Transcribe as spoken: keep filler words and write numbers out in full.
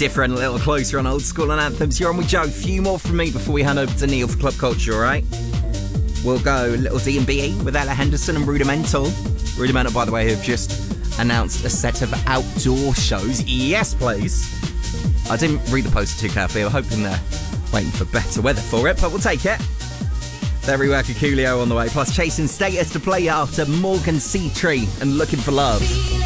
different, a little closer on old school and anthems. You're on with Joe. A few more from me before we hand over to Neil for Club Culture, all right? We'll go little D and B with Ella Henderson and Rudimental. Rudimental, by the way, have just announced a set of outdoor shows. Yes, please. I didn't read the post too carefully. I'm hoping they're waiting for better weather for it, but we'll take it. They're reworking Coolio on the way, plus chasing status to play after Morgan C. Tree and Looking for Love.